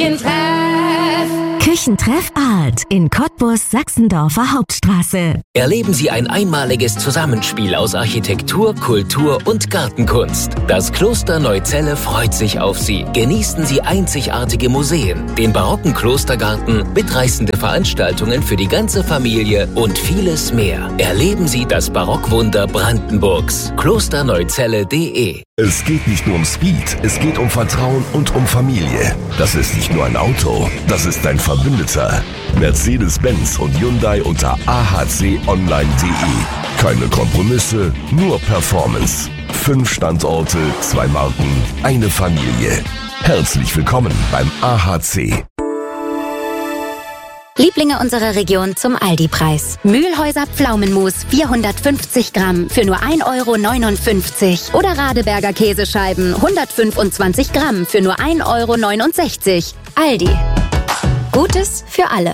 Küchentreff Art in Cottbus, Sachsendorfer Hauptstraße. Erleben Sie ein einmaliges Zusammenspiel aus Architektur, Kultur und Gartenkunst. Das Kloster Neuzelle freut sich auf Sie. Genießen Sie einzigartige Museen, den barocken Klostergarten, mitreißende Veranstaltungen für die ganze Familie und vieles mehr. Erleben Sie das Barockwunder Brandenburgs. klosterneuzelle.de. Es geht nicht nur um Speed, es geht um Vertrauen und um Familie. Das ist nicht nur ein Auto, das ist ein Verbündeter. Mercedes-Benz und Hyundai unter ahconline.de. Keine Kompromisse, nur Performance. 5 Standorte, 2 Marken, eine Familie. Herzlich willkommen beim AHC. Lieblinge unserer Region zum Aldi-Preis. Mühlhäuser Pflaumenmus 450 Gramm für nur 1,59 € oder Radeberger Käsescheiben 125 Gramm für nur 1,69 €. Aldi. Gutes für alle.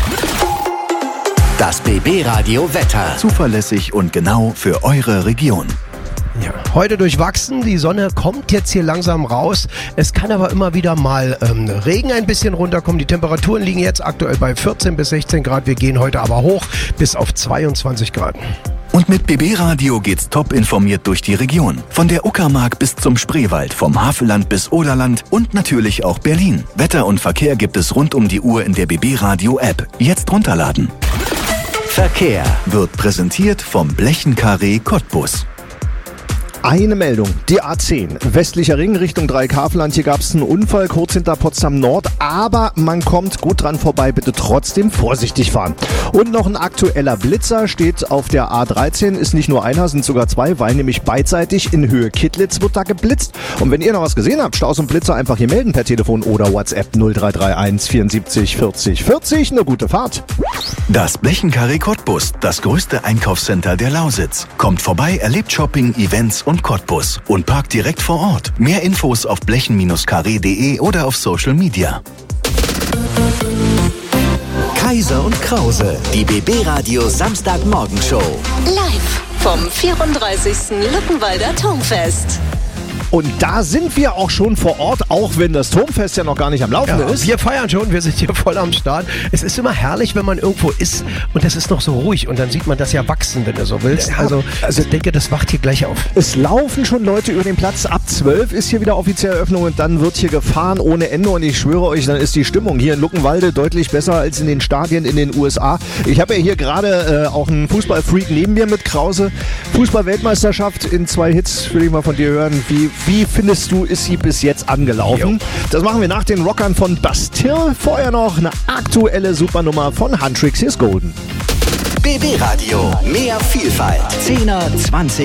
Das BB-Radio Wetter. Zuverlässig und genau für eure Region. Ja, heute durchwachsen, die Sonne kommt jetzt hier langsam raus. Es kann aber immer wieder mal Regen ein bisschen runterkommen. Die Temperaturen liegen jetzt aktuell bei 14 bis 16 Grad. Wir gehen heute aber hoch bis auf 22 Grad. Und mit BB-Radio geht's top informiert durch die Region. Von der Uckermark bis zum Spreewald, vom Havelland bis Oderland und natürlich auch Berlin. Wetter und Verkehr gibt es rund um die Uhr in der BB-Radio-App. Jetzt runterladen. Verkehr wird präsentiert vom Blechenkarree Cottbus. Eine Meldung, die A10, westlicher Ring Richtung Dreieckhavelland. Hier gab es einen Unfall kurz hinter Potsdam Nord, aber man kommt gut dran vorbei, bitte trotzdem vorsichtig fahren. Und noch ein aktueller Blitzer steht auf der A13, ist nicht nur einer, sind sogar 2, weil nämlich beidseitig in Höhe Kittlitz wird da geblitzt. Und wenn ihr noch was gesehen habt, Staus und Blitzer einfach hier melden per Telefon oder WhatsApp 0331 74 40 40. Eine gute Fahrt. Das Blechenkarree Cottbus, das größte Einkaufscenter der Lausitz. Kommt vorbei, erlebt Shopping, Events und Cottbus und parkt direkt vor Ort. Mehr Infos auf blechen-karree.de oder auf Social Media. Kaiser und Krause, die BB-Radio Samstagmorgenshow. Live vom 34. Luckenwalder Turmfest. Und da sind wir auch schon vor Ort, auch wenn das Turmfest ja noch gar nicht am Laufen ist. Wir feiern schon, wir sind hier voll am Start. Es ist immer herrlich, wenn man irgendwo ist und es ist noch so ruhig und dann sieht man das ja wachsen, wenn du so willst. Ja, also ich denke, das wacht hier gleich auf. Es laufen schon Leute über den Platz. Ab 12 ist hier wieder offizielle Eröffnung und dann wird hier gefahren ohne Ende. Und ich schwöre euch, dann ist die Stimmung hier in Luckenwalde deutlich besser als in den Stadien in den USA. Ich habe ja hier gerade auch einen Fußballfreak neben mir mit Krause. Fußball-Weltmeisterschaft in 2 Hits, will ich mal von dir hören. Wie findest du, ist sie bis jetzt angelaufen? Jo. Das machen wir nach den Rockern von Bastille. Vorher noch eine aktuelle Supernummer von Huntrix. Hier ist Golden. BB Radio, mehr Vielfalt. 10er, 20er.